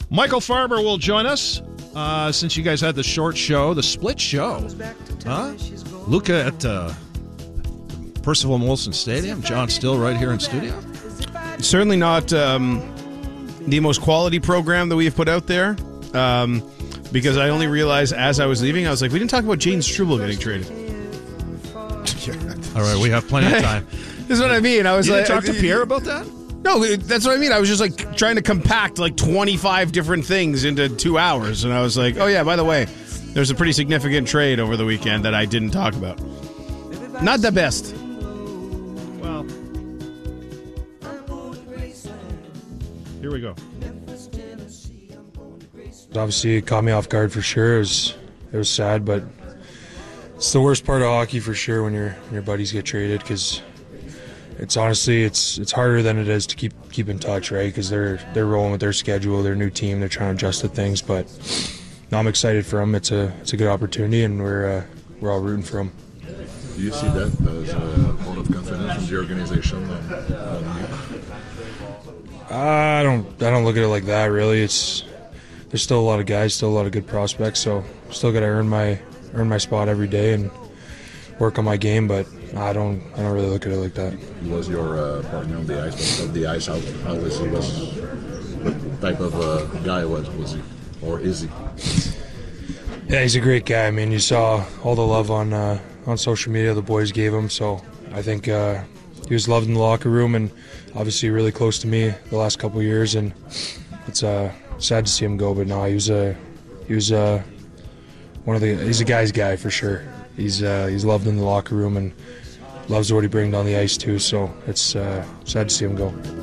Michael Farber will join us since you guys had the short show, the split show. Huh? Luca at Percival Molson Stadium. John Still right here in studio. Certainly not the most quality program that we have put out there. Because I only realized as I was leaving, I was like, we didn't talk about Jaden Struble getting traded. All right, we have plenty of time. This is what I mean. I was You like, didn't talk to Pierre about that? No, that's what I mean. I was just like trying to compact like 25 different things into 2 hours. And I was like, oh yeah, by the way, there's a pretty significant trade over the weekend that I didn't talk about. Not the best. Well, here we go. Obviously, it caught me off guard for sure. It was sad, but it's the worst part of hockey for sure when your buddies get traded, because it's honestly it's harder than it is to keep in touch, right? Because they're rolling with their schedule, their new team, they're trying to adjust to things. But no, I'm excited for them. It's a good opportunity, and we're all rooting for them. Do you see that as a vote of confidence in the organization? I don't look at it like that really. There's still a lot of guys, still a lot of good prospects, so still got to earn my spot every day and work on my game. But I don't really look at it like that. He was your partner on the ice, but on the ice, how was he? What type of guy was he, or is he? Yeah, he's a great guy. I mean, you saw all the love on social media the boys gave him, so I think he was loved in the locker room and obviously really close to me the last couple of years, and it's sad to see him go. But no, he's a guy's guy for sure. He's loved in the locker room and loves what he brings on the ice too. So it's sad to see him go.